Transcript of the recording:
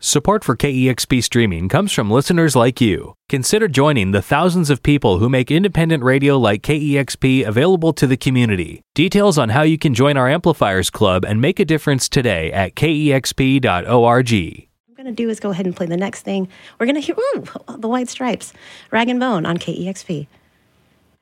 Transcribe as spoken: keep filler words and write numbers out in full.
Support for K E X P streaming comes from listeners like you. Consider joining the thousands of people who make independent radio like K E X P available to the community. Details on how you can join our Amplifiers Club and make a difference today at K E X P dot org. What I'm going to do is go ahead and play the next thing. We're going to hear ooh, the White Stripes, Rag and Bone on K E X P.